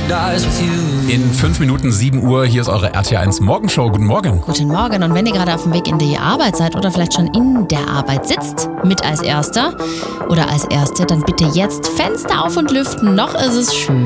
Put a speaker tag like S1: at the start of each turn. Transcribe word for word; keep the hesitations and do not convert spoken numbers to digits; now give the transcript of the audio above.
S1: In fünf Minuten sieben Uhr, hier ist eure R T eins Morgenshow. Guten Morgen.
S2: Guten Morgen. Und wenn ihr gerade auf dem Weg in die Arbeit seid oder vielleicht schon in der Arbeit sitzt, mit als Erster oder als Erste, dann bitte jetzt Fenster auf und lüften. Noch ist es schön.